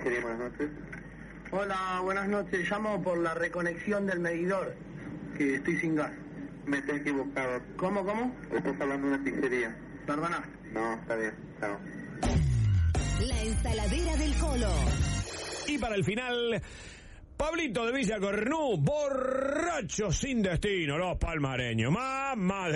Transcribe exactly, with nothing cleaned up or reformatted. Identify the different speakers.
Speaker 1: pizzería, buenas noches.
Speaker 2: Hola, buenas noches. Llamo por la reconexión del medidor, que estoy sin gas.
Speaker 1: Me está equivocado.
Speaker 2: ¿Cómo, cómo?
Speaker 1: Estás hablando de una pizzería.
Speaker 2: Perdona.
Speaker 1: No, está bien, chao.
Speaker 3: La ensaladera del Colo.
Speaker 4: Y para el final, Pablito de Villa Cornú, borracho sin destino, los palmareños. Mamá